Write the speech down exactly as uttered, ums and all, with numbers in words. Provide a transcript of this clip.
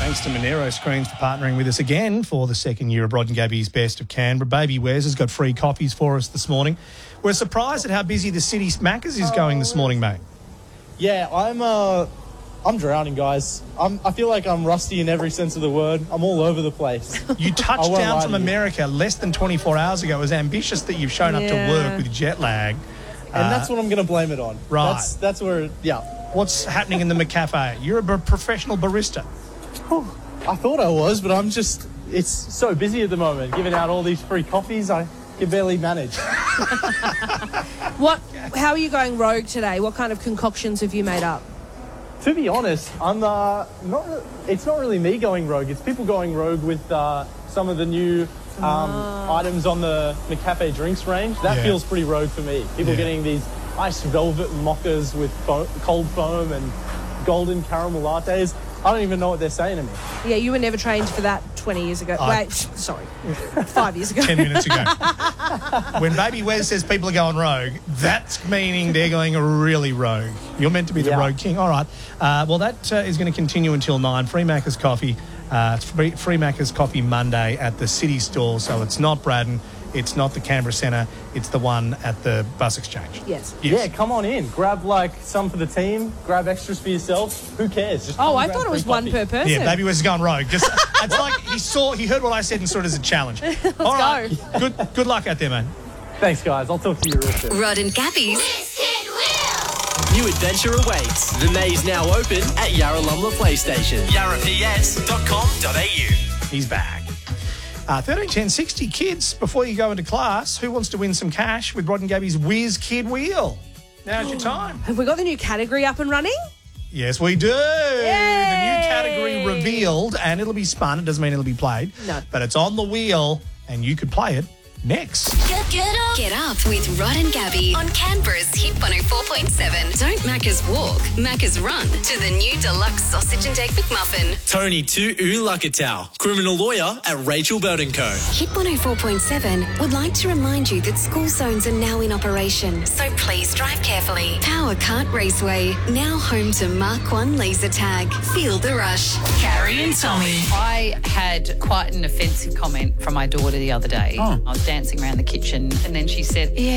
Thanks to Monero Screens for partnering with us again for the second year of Rod and Gabby's Best of Canberra. Baby Wes has got free coffees for us this morning. We're surprised at how busy the city Macca's is going this morning, mate. Yeah, I'm uh, I'm drowning, guys. I'm, I feel like I'm rusty in every sense of the word. I'm all over the place. You touched down from America less than twenty-four hours ago. It was ambitious that you've shown up Yeah. to work with jet lag. And uh, that's what I'm going to blame it on. Right. That's, that's where, yeah. What's happening in the McCafe? You're a b- professional barista. I thought I was, but I'm just, it's so busy at the moment. Giving out all these free coffees, I can barely manage. What? How are you going rogue today? What kind of concoctions have you made up? To be honest, I'm uh, not. It's not really me going rogue. It's people going rogue with uh, some of the new um, Oh. items on the McCafe drinks range. That Yeah. feels pretty rogue for me. People Yeah. getting these iced velvet mochas with fo- cold foam and golden caramel lattes. I don't even know what they're saying to me. Yeah, you were never trained for that twenty years ago. I- Wait, sorry, five years ago. Ten minutes ago. When Baby Wes says people are going rogue, that's meaning they're going really rogue. You're meant to be the Yeah. rogue king. All right. Uh, well, that uh, is going to continue until nine. Free Macca's coffee. Uh, it's free, free Macca's coffee Monday at the City Store. So it's not Braddon. It's not the Canberra Centre. It's the one at the bus exchange. Yes. Yes. Yeah, come on in. Grab like some for the team. Grab extras for yourself. Who cares? Just Oh, come I grab thought it was free one coffee. per person. Yeah, Baby Wes is going rogue. Just it's like he saw, he heard what I said and saw it as a challenge. Let's All right. go. Good, good luck out there, man. Thanks, guys. I'll talk to you real soon. Rod and Gabby's New adventure awaits. The maze now open at Yarralumla PlayStation. yarra p s dot com dot a u. He's back. Uh, thirteen ten sixty kids, before you go into class, who wants to win some cash with Rod and Gabby's Whiz Kid Wheel? Now's your time. Have we got the new category up and running? Yes, we do. The new category revealed, and it'll be spun. It doesn't mean it'll be played. No. But it's on the wheel, and you could play it next. Get, get up. Get up with Rod and Gabby on Canberra's Hit one oh four point seven. Don't Macca's walk, Macca's run to the new deluxe sausage and egg McMuffin. Tony Tu'u Lakatau, criminal lawyer at Rachel Burton Co. Hit one oh four point seven would like to remind you that school zones are now in operation, so please drive carefully. Power Kart Raceway, now home to Mark one laser tag. Feel the rush. Carrie and Tommy. I had quite an offensive comment from my daughter the other day. I was dancing around the kitchen and then she said, yeah,